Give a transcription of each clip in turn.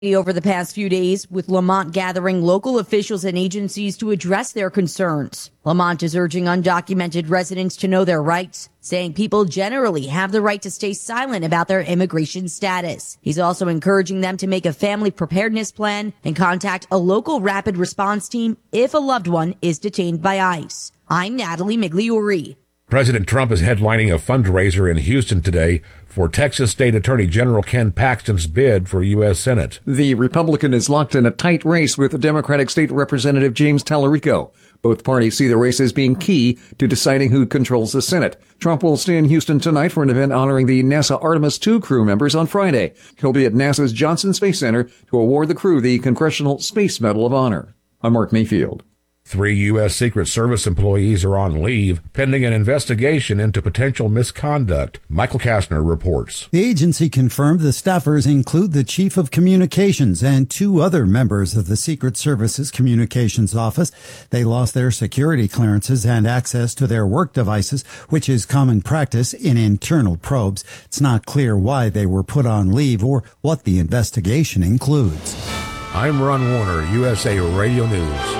over the past few days, with Lamont gathering local officials and agencies to address their concerns. Lamont is urging undocumented residents to know their rights, saying people generally have the right to stay silent about their immigration status. He's also encouraging them to make a family preparedness plan and contact a local rapid response team if a loved one is detained by ICE. I'm Natalie Migliori. President Trump is headlining a fundraiser in Houston today for Texas State Attorney General Ken Paxton's bid for U.S. Senate. The Republican is locked in a tight race with Democratic State Representative James Tallarico. Both parties see the race as being key to deciding who controls the Senate. Trump will stay in Houston tonight for an event honoring the NASA Artemis II crew members on Friday. He'll be at NASA's Johnson Space Center to award the crew the Congressional Space Medal of Honor. I'm Mark Mayfield. 3 U.S. Secret Service employees are on leave pending an investigation into potential misconduct. Michael Kastner reports. The agency confirmed the staffers include the Chief of Communications and 2 other members of the Secret Service's Communications Office. They lost their security clearances and access to their work devices, which is common practice in internal probes. It's not clear why they were put on leave or what the investigation includes. I'm Ron Warner, USA Radio News.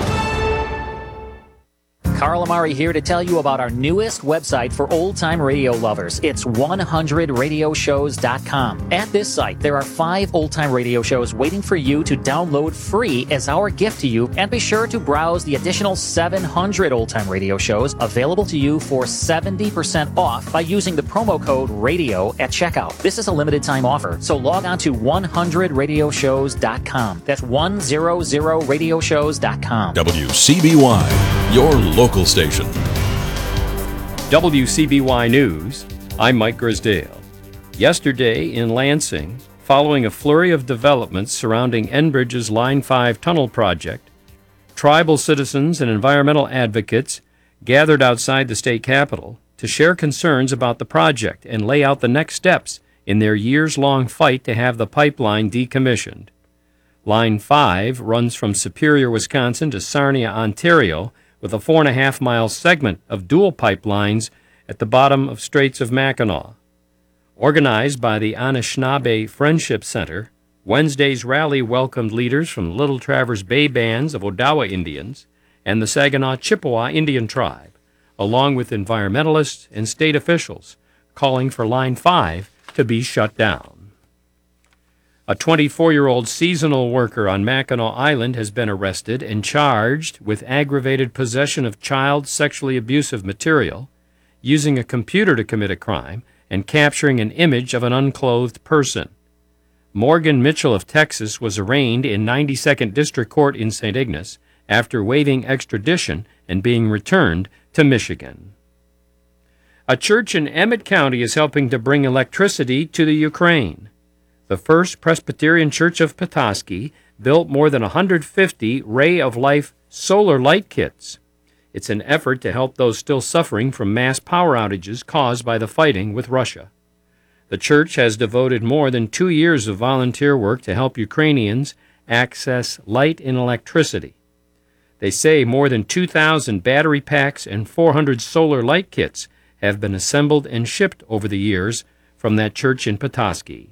Carl Amari here to tell you about our newest website for old-time radio lovers. It's 100radioshows.com. At this site, there are 5 old-time radio shows waiting for you to download free as our gift to you, and be sure to browse the additional 700 old-time radio shows available to you for 70% off by using the promo code RADIO at checkout. This is a limited-time offer, so log on to 100radioshows.com. That's 100radioshows.com. WCBY, your local station. WCBY News, I'm Mike Grisdale. Yesterday in Lansing, following a flurry of developments surrounding Enbridge's Line 5 tunnel project, tribal citizens and environmental advocates gathered outside the state capitol to share concerns about the project and lay out the next steps in their years-long fight to have the pipeline decommissioned. Line 5 runs from Superior, Wisconsin to Sarnia, Ontario, with a 4.5-mile segment of dual pipelines at the bottom of Straits of Mackinac. Organized by the Anishinaabe Friendship Center, Wednesday's rally welcomed leaders from Little Traverse Bay bands of Odawa Indians and the Saginaw Chippewa Indian tribe, along with environmentalists and state officials, calling for Line 5 to be shut down. A 24-year-old seasonal worker on Mackinac Island has been arrested and charged with aggravated possession of child sexually abusive material, using a computer to commit a crime, and capturing an image of an unclothed person. Morgan Mitchell of Texas was arraigned in 92nd District Court in St. Ignace after waiving extradition and being returned to Michigan. A church in Emmett County is helping to bring electricity to the Ukraine. The First Presbyterian Church of Petoskey built more than 150 Ray of Life solar light kits. It's an effort to help those still suffering from mass power outages caused by the fighting with Russia. The church has devoted more than 2 years of volunteer work to help Ukrainians access light and electricity. They say more than 2,000 battery packs and 400 solar light kits have been assembled and shipped over the years from that church in Petoskey.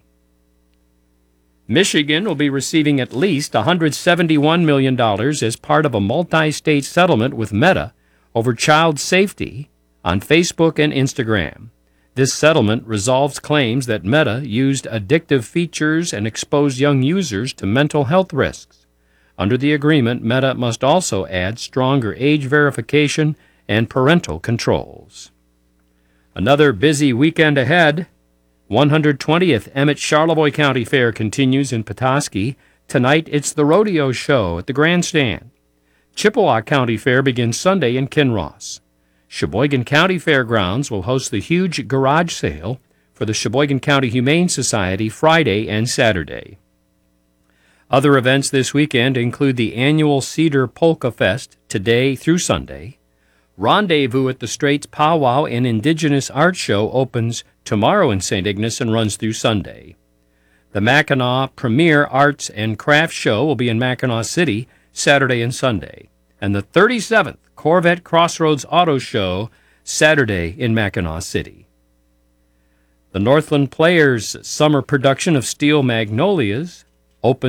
Michigan will be receiving at least $171 million as part of a multi-state settlement with Meta over child safety on Facebook and Instagram. This settlement resolves claims that Meta used addictive features and exposed young users to mental health risks. Under the agreement, Meta must also add stronger age verification and parental controls. Another busy weekend ahead. 120th Emmett Charlevoix County Fair continues in Petoskey. Tonight, it's the rodeo show at the grandstand. Chippewa County Fair begins Sunday in Kinross. Sheboygan County Fairgrounds will host the huge garage sale for the Sheboygan County Humane Society Friday and Saturday. Other events this weekend include the annual Cedar Polka Fest today through Sunday. Rendezvous at the Straits Powwow and Indigenous Art Show opens tomorrow in St. Ignace and runs through Sunday. The Mackinac Premier Arts and Crafts Show will be in Mackinac City Saturday and Sunday, and the 37th Corvette Crossroads Auto Show Saturday in Mackinac City. The Northland Players' summer production of Steel Magnolias open